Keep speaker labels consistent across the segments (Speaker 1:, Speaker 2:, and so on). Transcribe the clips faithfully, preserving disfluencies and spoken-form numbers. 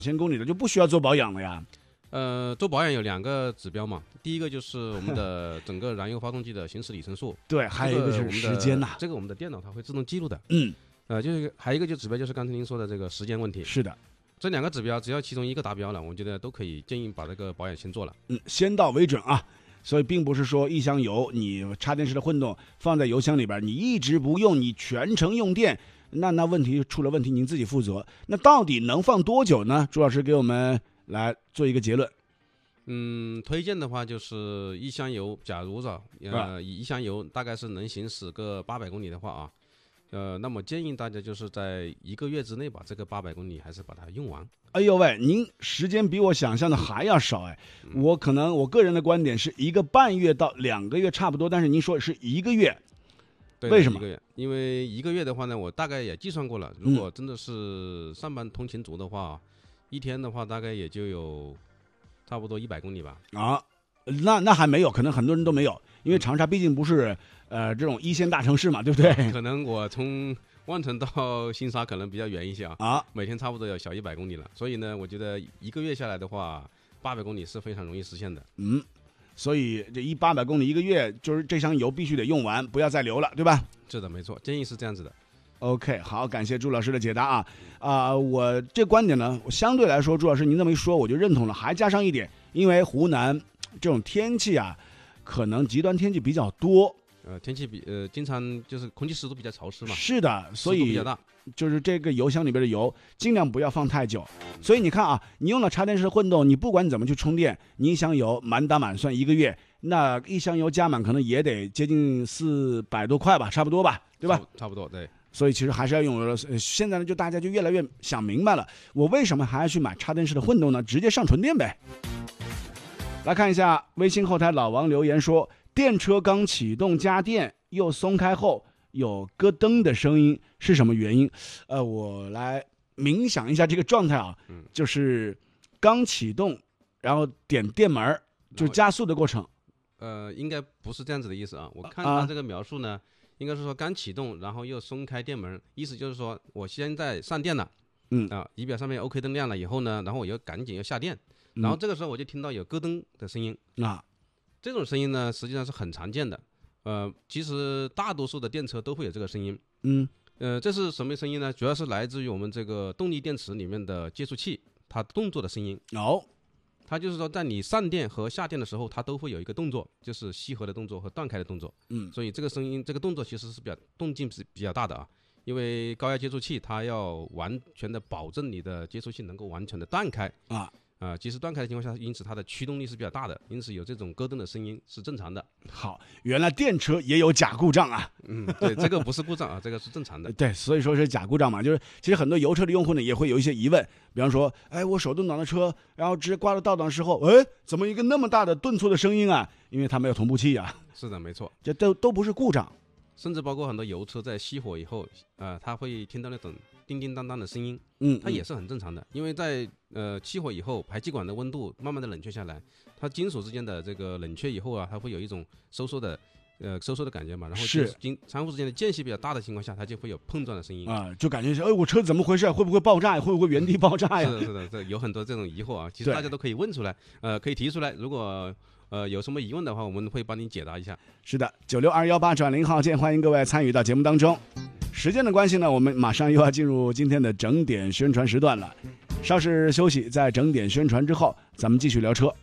Speaker 1: 千公里的就不需要做保养了呀？
Speaker 2: 呃，做保养有两个指标嘛，第一个就是我们的整个燃油发动机的行驶里程数，
Speaker 1: 对，还有一个就是时间呐、啊，
Speaker 2: 这个我们的电脑它会自动记录的。
Speaker 1: 嗯，
Speaker 2: 呃，就是还有一个就指标就是刚才您说的这个时间问题。
Speaker 1: 是的，
Speaker 2: 这两个指标只要其中一个达标了，我觉得都可以建议把这个保养先做了。
Speaker 1: 嗯，先到为准啊。所以并不是说一箱油你插电式的混动放在油箱里边，你一直不用，你全程用电，那那问题出了问题您自己负责。那到底能放多久呢？朱老师给我们来做一个结论。
Speaker 2: 嗯，推荐的话就是一箱油，假如说呃一箱油大概是能行驶个八百公里的话啊，呃，那么建议大家就是在一个月之内把这个八百公里还是把它用完。
Speaker 1: 哎呦喂，您时间比我想象的还要少哎！嗯、我可能我个人的观点是一个半月到两个月差不多，但是您说是一个月，
Speaker 2: 对，
Speaker 1: 为什么？
Speaker 2: 一个月，因为一个月的话呢，我大概也计算过了，如果真的是上班通勤族的话，嗯、一天的话大概也就有差不多一百公里吧。
Speaker 1: 啊，那那还没有，可能很多人都没有，因为长沙毕竟不是呃这种一线大城市嘛，对不对？
Speaker 2: 可能我从万城到新沙可能比较远一些啊，
Speaker 1: 啊，
Speaker 2: 每天差不多有小一百公里了，所以呢，我觉得一个月下来的话，八百公里是非常容易实现的。
Speaker 1: 嗯，所以这一八百公里一个月，就是这箱油必须得用完，不要再留了，对吧？
Speaker 2: 是的，没错，建议是这样子的。
Speaker 1: OK， 好，感谢朱老师的解答啊啊、呃，我这观点呢，我相对来说，朱老师您这么一说，我就认同了，还加上一点，因为湖南这种天气啊，可能极端天气比较多。
Speaker 2: 呃，天气比呃，经常就是空气湿度比较潮湿嘛。
Speaker 1: 是的，所以
Speaker 2: 湿度比较大，
Speaker 1: 就是这个油箱里边的油尽量不要放太久。所以你看啊，你用了插电式混动，你不管怎么去充电，你一箱油满打满算一个月，那一箱油加满可能也得接近四百多块吧，差不多吧，对吧？
Speaker 2: 差不多，对。
Speaker 1: 所以其实还是要用油的。呃、现在呢，就大家就越来越想明白了，我为什么还要去买插电式的混动呢？直接上纯电呗。来看一下微信后台老王留言说，电车刚启动加电又松开后有咯噔的声音，是什么原因？呃，我来冥想一下这个状态啊，嗯、就是刚启动，然后点电门，就是加速的过程。
Speaker 2: 呃，应该不是这样子的意思啊。我看他这个描述呢，啊、应该是说刚启动，然后又松开电门，意思就是说我现在上电了，
Speaker 1: 嗯
Speaker 2: 啊，仪表上面 OK 灯亮了以后呢，然后我又赶紧要下电，然后这个时候我就听到有咯噔的声音
Speaker 1: 啊。
Speaker 2: 这种声音呢，实际上是很常见的。呃，其实大多数的电车都会有这个声音。
Speaker 1: 嗯，
Speaker 2: 呃，这是什么声音呢？主要是来自于我们这个动力电池里面的接触器它动作的声音。
Speaker 1: 哦，
Speaker 2: 它就是说，在你上电和下电的时候，它都会有一个动作，就是吸合的动作和断开的动作。
Speaker 1: 嗯，
Speaker 2: 所以这个声音，这个动作其实是比较动静是比较大的啊。因为高压接触器它要完全的保证你的接触器能够完全的断开
Speaker 1: 啊。
Speaker 2: 啊，即使断开的情况下，因此它的驱动力是比较大的，因此有这种咯噔的声音是正常的。
Speaker 1: 好，原来电车也有假故障啊。
Speaker 2: 嗯，对，这个不是故障啊，这个是正常的。
Speaker 1: 对，所以说是假故障嘛，就是其实很多油车的用户呢也会有一些疑问，比方说，哎，我手动挡的车，然后直接挂到倒档的时候，哎，怎么一个那么大的顿挫的声音啊？因为它没有同步器啊。
Speaker 2: 是的，没错，
Speaker 1: 这都都不是故障。
Speaker 2: 甚至包括很多油车在熄火以后，呃，它会听到那种叮叮当当的声音，
Speaker 1: 嗯，
Speaker 2: 它也是很正常的，因为在呃熄火以后，排气管的温度慢慢的冷却下来，它金属之间的这个冷却以后啊，它会有一种收缩的呃收缩的感觉嘛，然后
Speaker 1: 是
Speaker 2: 金相互之间的间隙比较大的情况下，它就会有碰撞的声音
Speaker 1: 啊，就感觉是哎，我车怎么回事？会不会爆炸？会不会原地爆炸呀？
Speaker 2: 是的，是的，这有很多这种疑惑啊，其实大家都可以问出来，呃，可以提出来，如果呃，有什么疑问的话，我们会帮您解答一下。
Speaker 1: 是的，九六二幺八转零号键，欢迎各位参与到节目当中。时间的关系呢，我们马上又要进入今天的整点宣传时段了。稍事休息，在整点宣传之后，咱们继续聊车。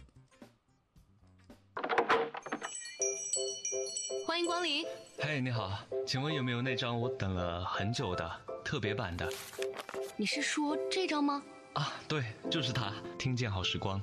Speaker 3: 欢迎光临。
Speaker 4: 嘿，你好，请问有没有那张我等了很久的特别版的？
Speaker 3: 你是说这张吗？
Speaker 4: 啊，对，就是它，听见好时光。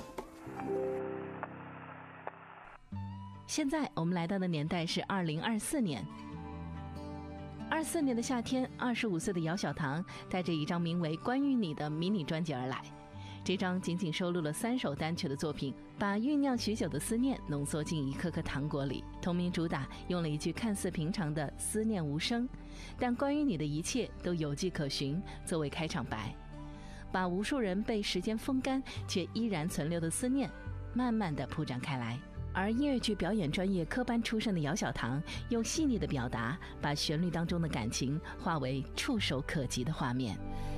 Speaker 5: 现在我们来到的年代是二零二四年。二四年的夏天，二十五岁的姚晓棠带着一张名为《关于你》的迷你专辑而来。这张仅仅收录了三首单曲的作品，把酝酿许久的思念浓缩进一颗颗糖果里。同名主打用了一句看似平常的“思念无声”，但关于你的一切都有迹可循，作为开场白，把无数人被时间风干却依然存留的思念，慢慢地铺展开来。而音乐剧表演专业科班出身的姚晓棠，用细腻的表达，把旋律当中的感情化为触手可及的画面。